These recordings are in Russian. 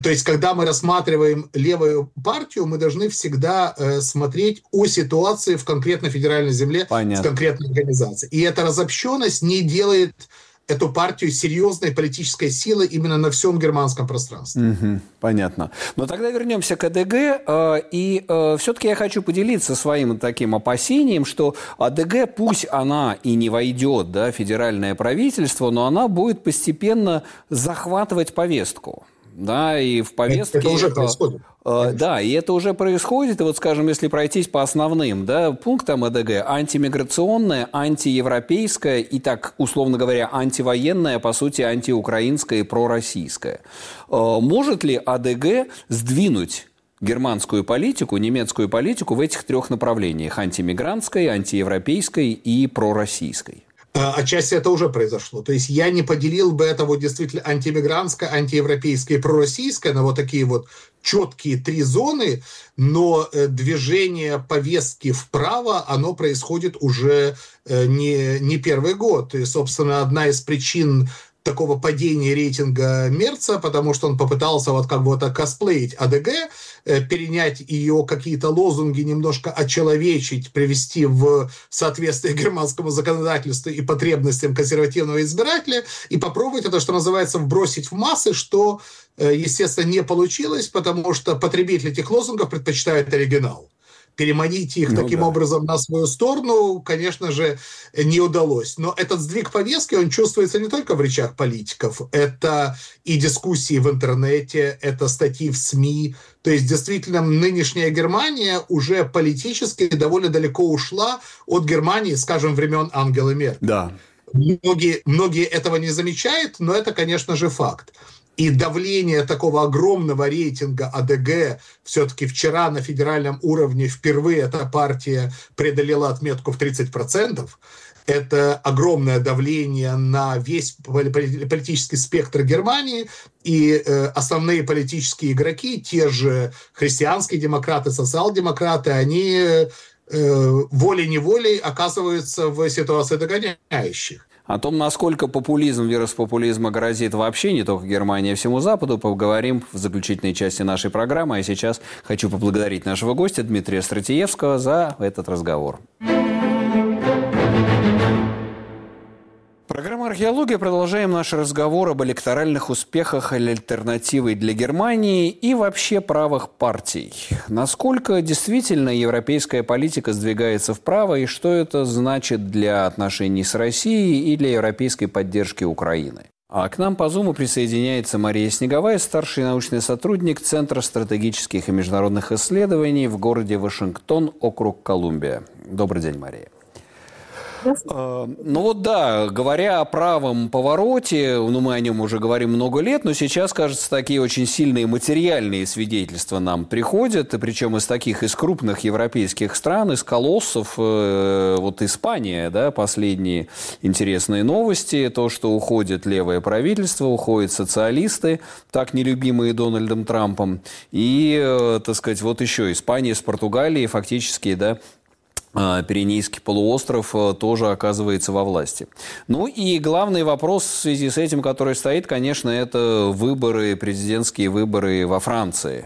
То есть, когда мы рассматриваем левую партию, мы должны всегда смотреть о ситуации в конкретной федеральной земле с Понятно. конкретной организацией. И эта разобщенность не делает эту партию серьезной политической силой именно на всем германском пространстве. Понятно. Но тогда вернемся к АДГ. И все-таки я хочу поделиться своим таким опасением, что АДГ, пусть она и не войдет, да, в федеральное правительство, но она будет постепенно захватывать повестку. Да, и в повестке... Это уже происходит. Да, и это уже происходит. И вот, скажем, если пройтись по основным, да, пунктам АДГ: антимиграционная, антиевропейская и, так, условно говоря, антивоенная, по сути, антиукраинская и пророссийская. Может ли АДГ сдвинуть германскую политику, немецкую политику в этих трех направлениях: антимигрантской, антиевропейской и пророссийской? Отчасти это уже произошло. То есть я не поделил бы это вот действительно антимигрантское, антиевропейское и пророссийское на вот такие вот четкие три зоны, но движение повестки вправо, оно происходит уже не первый год. И, собственно, одна из причин такого падения рейтинга Мерца, потому что он попытался вот как бы вот косплеить АДГ, перенять ее какие-то лозунги, немножко очеловечить, привести в соответствие германскому законодательству и потребностям консервативного избирателя, и попробовать это, что называется, вбросить в массы, что, естественно, не получилось, потому что потребители этих лозунгов предпочитают оригинал. Переманить их таким образом на свою сторону, конечно же, не удалось. Но этот сдвиг повестки, он чувствуется не только в речах политиков. Это и дискуссии в интернете, это статьи в СМИ. То есть, действительно, нынешняя Германия уже политически довольно далеко ушла от Германии, скажем, времен Ангелы Меркель. Да. Многие этого не замечают, но это, конечно же, факт. И давление такого огромного рейтинга АДГ, все-таки вчера на федеральном уровне впервые эта партия преодолела отметку в 30%. Это огромное давление на весь политический спектр Германии, и основные политические игроки, те же христианские демократы, социал-демократы, они волей-неволей оказываются в ситуации догоняющих. О том, насколько популизм, вирус популизма грозит вообще не только Германии, а всему Западу, поговорим в заключительной части нашей программы. А сейчас хочу поблагодарить нашего гостя Дмитрия Стратиевского за этот разговор. Программа «Археология». Продолжаем наш разговор об электоральных успехах или альтернативой для Германии и вообще правых партий. Насколько действительно европейская политика сдвигается вправо и что это значит для отношений с Россией и для европейской поддержки Украины? А к нам по Зуму присоединяется Мария Снеговая, старший научный сотрудник Центра стратегических и международных исследований в городе Вашингтон, округ Колумбия. Добрый день, Мария. Ну вот да, говоря о правом повороте, мы о нем уже говорим много лет, но сейчас, кажется, такие очень сильные материальные свидетельства нам приходят, и причем из крупных европейских стран, из колоссов, вот Испания, да, последние интересные новости, то, что уходит левое правительство, уходят социалисты, так нелюбимые Дональдом Трампом, и, так сказать, вот еще Испания с Португалией фактически, да, Пиренейский полуостров тоже оказывается во власти. Ну и главный вопрос в связи с этим, который стоит, конечно, это президентские выборы во Франции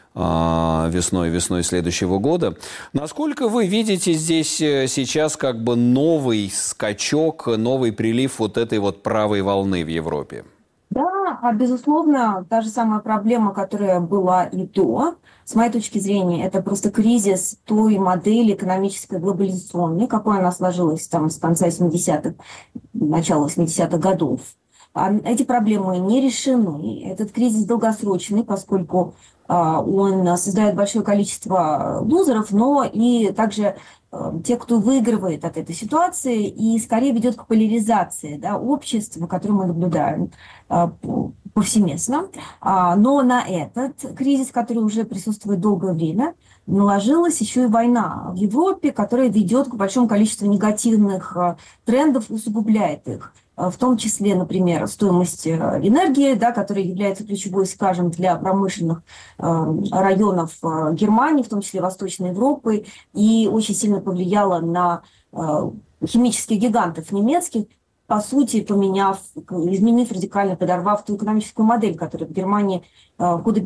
весной следующего года. Насколько вы видите здесь сейчас как бы новый скачок, новый прилив вот этой вот правой волны в Европе? Да, безусловно, та же самая проблема, которая была и до. С моей точки зрения, это просто кризис той модели экономической глобализационной, какой она сложилась там с конца 70-х, начала 80-х годов. Эти проблемы не решены. Этот кризис долгосрочный, поскольку он создает большое количество лузеров, но и также те, кто выигрывает от этой ситуации, и скорее ведет к поляризации, да, общества, которое мы наблюдаем повсеместно. Но на этот кризис, который уже присутствует долгое время, наложилась еще и война в Европе, которая ведет к большому количеству негативных трендов, усугубляет их. В том числе, например, стоимость энергии, да, которая является ключевой, скажем, для промышленных районов Германии, в том числе Восточной Европы, и очень сильно повлияла на химических гигантов немецких, по сути, изменив радикально, подорвав ту экономическую модель, которая в Германии в годы